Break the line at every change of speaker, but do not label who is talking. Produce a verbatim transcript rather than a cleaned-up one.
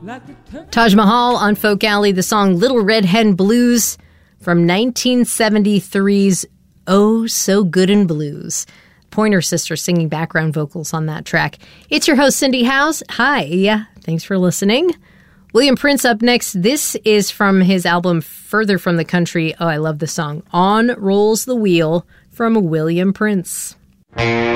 Taj Mahal on Folk Alley, the song Little Red Hen Blues from nineteen seventy-three's Oh So Good in Blues. Pointer Sisters singing background vocals on that track. It's your host, Cindy Howes. Hi. Thanks for listening. William Prince up next. This is from his album Further from the Country. Oh, I love the song. On Rolls the Wheel from William Prince.